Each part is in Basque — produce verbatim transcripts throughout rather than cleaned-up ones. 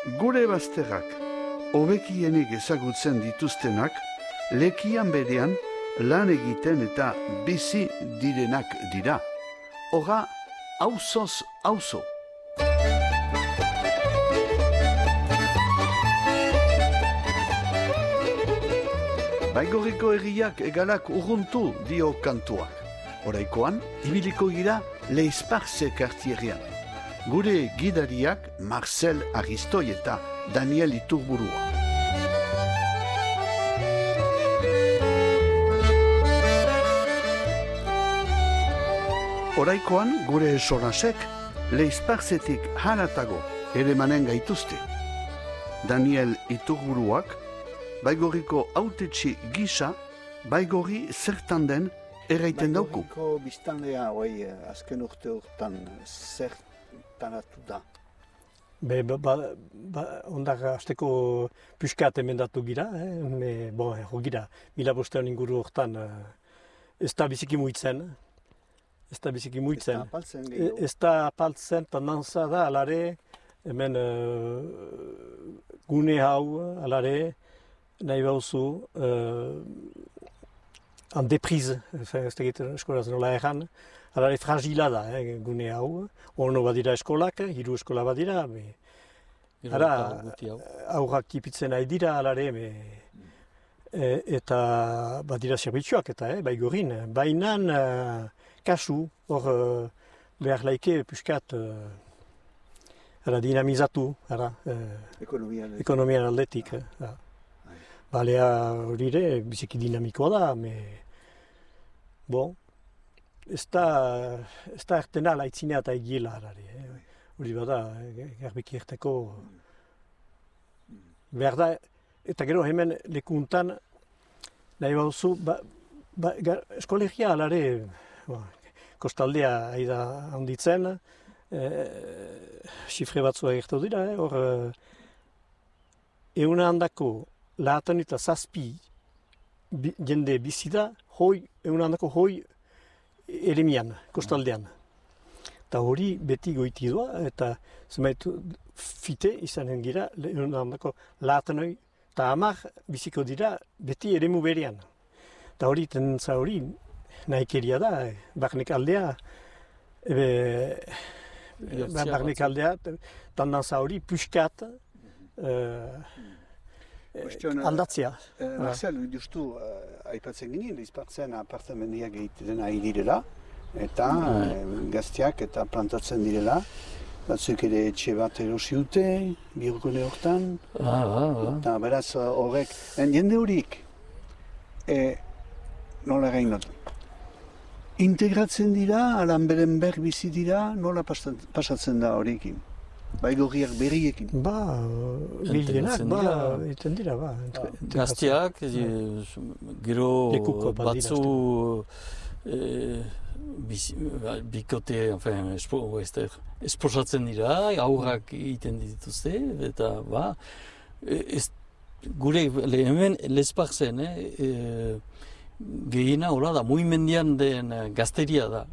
Gure bazterrak, hobekienik ezagutzen dituztenak, lekian berean lan egiten eta bizi direnak dira. Hora, auzoz auzo. Baigorriko herriak egalak urruntu dio kantuak. Oraikoan, ibiliko gira Leisparze kartierrian. Gure gidariak Marcel Aristoi eta Daniel Iturburua. Oraikoan, gure sorasek Leisparzetik haratago ere manen gaituzte. Daniel Iturburuak, Baigorriko autetxi gisa, Baigorri zertan den erraiten dauku. Baigorriko biztanlea hoi azken urte urtan zertanatu da. Be, ba, ba, ba, ondak azteko puskat emendatu gira, eh? Me, bon, ho gira, mila bostean inguru hortan ez da biziki muitzen. Ez da biziki muitzen. Ez da apaltzen gehiago. Ez da apaltzen, tendantza da, alare, hemen uh, gune hau, alare, nahi bauzu, uh, en deprize, ez da egiten eskolaz nola erran, alare fragila da, eh, gune hau. Ono badira eskolak, hiru eskola badira, me, ara, aurrak tipitzen nahi dira, alare, me, e, eta badira zerbitzuak, eta, eh, Baigorin, bainan, uh, kasu, hor uh, behar laike puskat uh, ara, dinamizatu, ara, uh, ekonomian aldetik. Uh, Balea hori ere, biziki dinamikoa da, me, bon, ez da, ez da ertena laitzinea eta egiela, hori eh? Bada, garbiki erteko, behar da, eta gero hemen lekuntan, nahi bauzu, ba, ba, eskolegia alare, ba, kostaldea haida handitzen, xifre e, batzua egertu dira, eh? Hor, euna handako lahatan eta zazpi bi, jende bizida, hoi, euna handako hoi eremian, kostaldean. Eta hori beti goiti doa, eta zemaitu fite izanen gira, euna handako lahatanoi, eta hamar biziko dira beti eremu berean. Eta hori, tendentza hori, nahikeria da, eh, barnek aldea, ebe, barnek aldea, tendantza hori, puskat, eh, aldatzea. Uh, Marcel, justu, uh, aipatzen ginen, Leispartzen apartamendiak egiten ari direla, eta uh, gazteak eta plantatzen direla, batzuk ere etxe bat erosi dute, bihurgune hortan, ah, ah, ah. eta beraz horrek, jende horik, eh, nola gainotu. Integratzen dira, alan beren ber bizi dira, nola pasatzen da horiekin? Baigorriak berriekin? Ba, gehienak, ba, eten dira, ba. Gazteak, gero batzu bikote, enfin, esposatzen dira, aurrak egiten dituzte, eta, ba, gure, hemen, Leisparzen, eh, gehiena hola da, mugimendian den gazteria da.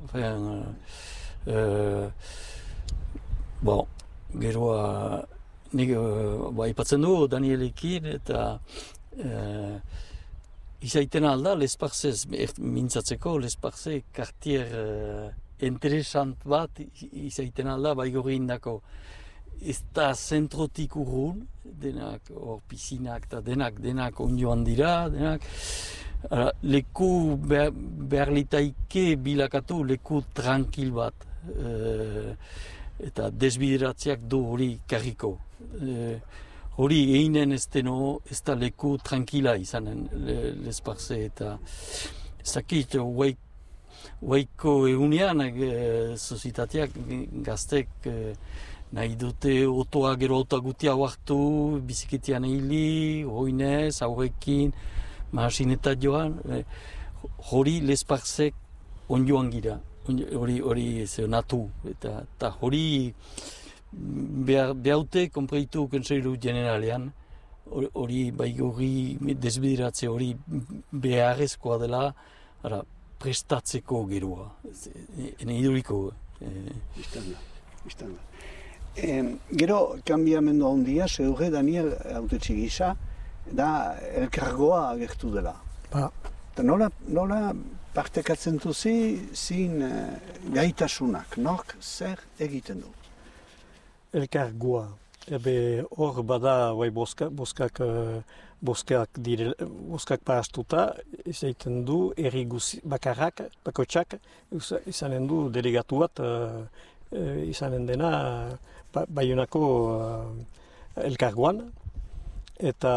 E, bon, geroa, nik ba, ipatzen du Danielekin, eta e, izaiten alda Leisparzez mintzatzeko, Leisparze kartier e, interesant bat izaiten alda Baigorri indako. Ez da zentrotik urrun, denak, hor piszinak eta denak, denak ondioan dira, denak. Ara, leku behar, behar litaike bilakatu leku tranquil bat, e, eta desbideratziak du hori karriko. E, hori einen ez deno, ez da leku tranquila izanen Leisparze, eta ezakit, huaiko egunean e, sozitateak gaztek e, nahi dute otoa gero otoa gutia hartu, biziketian hili, hoinez, aurrekin, Mahasin joan, eh, hori Leisparzek ondioan gira, hori hori zeonatu, eta, eta hori behaute konpreitu Kontseilu Generalean, hori Baigorri desbideratze hori beharrezkoa dela, ara, prestatzeko geroa, ene iduriko. Istanda, istanda. E, gero, kanbiamendu handia, zeure Daniel hautetxe gisa, da elkargoa agertu dela. Ba, Eta nola, nola partekatzen duzi zin uh, gaitasunak, nork zer egiten du? elkargoa. Ebe hor bada bai boska, boskak, uh, boskak, dire, boskak parastuta, izaiten du erri guzi, bakarrak, bakotxak, izanen du delegatu bat, uh, uh, izanen dena ba, Baionako uh, elkargoan. Eta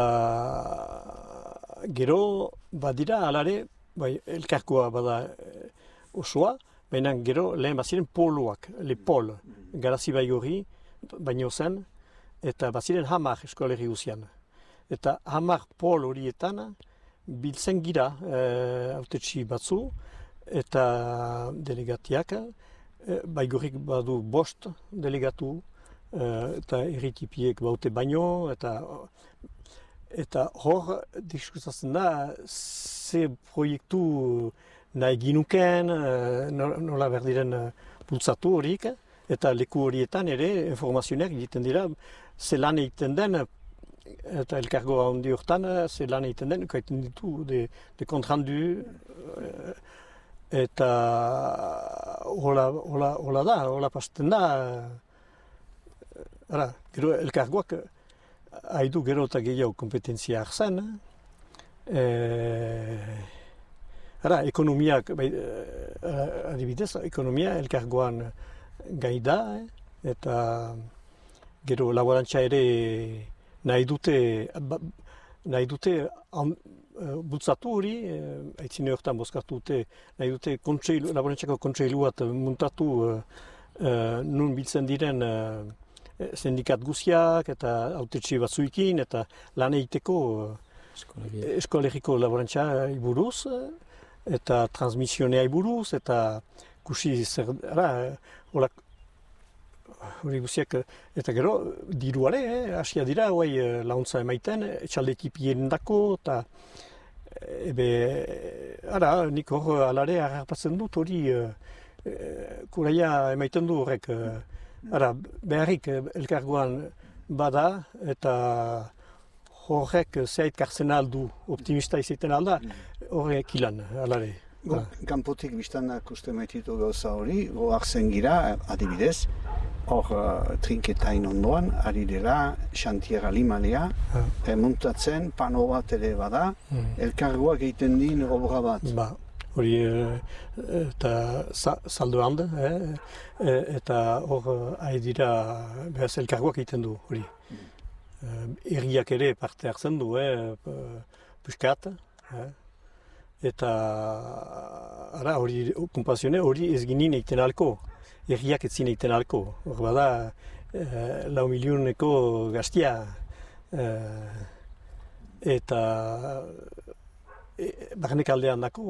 gero badira alare, bai, elkargoa bada uh, osoa, baina gero lehen baziren poloak, le pol, garazi bai hori, baino zen, eta baziren hamar eskoleri guzian. Eta hamar pol horietan biltzen gira e, autetxi batzu, eta delegatiak, e, baigorrik badu bost delegatu, e, eta erritipiek baute baino, eta eta hor diskutatzen da ze proiektu nahi ginuken, e, nola berdiren bultzatu horik, eta leku horietan ere informazioak egiten dira, ze lan egiten den, eta elkargoa handi hortan, ze lan egiten den, ukaiten ditu, de, de kontrandu, eta hola, hola, hola da, hola pasten da. Ara, gero elkargoak haidu gero eta gehiago kompetentzia hartzen. E, ara, ekonomiak, bai, adibidez, ekonomia elkargoan gai da, eh? Eta gero laborantza ere nahi dute, ba, nahi dute an, uh, bultzatu hori, eh, aitzine horretan bozkatu dute, nahi dute kontseilu, laborantzako kontseilu bat muntatu uh, uh, nun biltzen diren uh, sindikat guziak eta autetxe batzuekin eta lan egiteko uh, eskolegiko laborantza buruz eta transmisionea buruz eta kusi zer, ara, hola, hori guziak, eta gero, diruare, eh, hasia dira, guai, launtza emaiten, etxalde ekipien dako, eta, ebe, ara, nik hor alare harrapatzen dut, hori, e, kuraia emaiten du horrek, ara, beharrik elkargoan bada, eta horrek zeit kartzen aldu, optimista izaiten alda, horrek ilan, alare. Go, kanpotik biztanak uste maititu gauza hori, goak zen gira, adibidez, hor uh, trinketain ondoan, ari dela Xantier Alimalea, ah. e, muntatzen pano bat ere bada, mm. elkargoak egiten din obra bat. Ba, hori eta sa, saldo handa, eh? e, eta hor ari dira behaz elkargoak egiten du hori. Mm. E, erriak ere parte hartzen du, eh? Puskat, eh? Eta ara hori konpazione hori ez ginen egiten alko, erriak ez zin egiten alko. Hor bada eh, lau milioneko gaztia eh, eta e, barnek aldean dako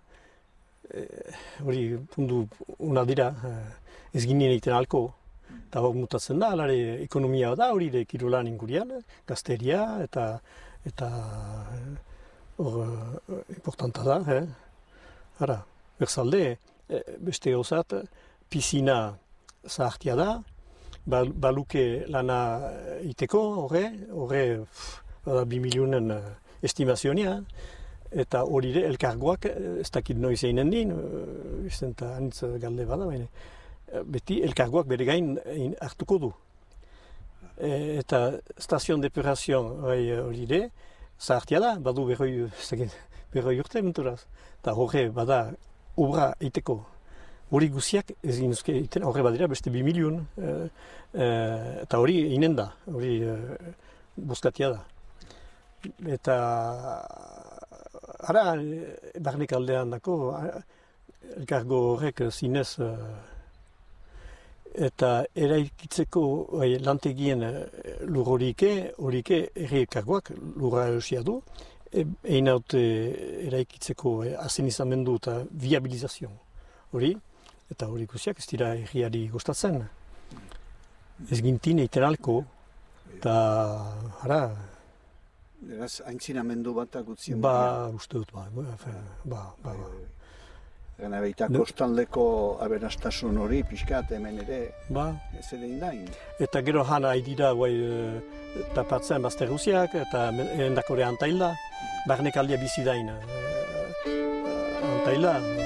hori eh, pundu una dira eh, ez ginen egiten alko. Eta hor mutatzen da, alare ekonomia da hori de kirolan ingurian, gazteria eta eta hor, importanta da, eh? Ara, berzalde, beste gauzat, pisina zahartia da, bal, baluke lana iteko, horre, horre, bada bi milionen estimazionia, eta hori ere, elkargoak, ez dakit noiz einen din, izten eta anitz galde bada, baina, beti elkargoak bere gain hartuko du. E, eta stazion depurazio hori ere, zahartia da, badu berroi, berroi urte menturaz. Eta horre bada obra eiteko. Hori guziak ez ginuzke eiten, horre badira beste bi milion. E, e, eta hori inen da, hori e, bozkatia da. Eta ara, barnek aldean dako, elkargo horrek zinez e, eta eraikitzeko bai, lantegien lur horike, horike erri elkargoak lurra erosia du, egin haute eraikitzeko azenizamendu eta viabilizazio hori, eta hori guziak ez dira erriari gustatzen. Ez gintin egiten alko, eta hara... Eraz, haintzinamendu bat agutzien? Ba, uste dut, ba, ba, ba, ba. Gana baita No. kostaldeko aberastasun hori pixkat hemen ere Ba, ez ere indain. eta gero hana dira guai e, tapatzen bazter guziak, eta endakore antaila, barnek aldia bizi dain. E, antaila,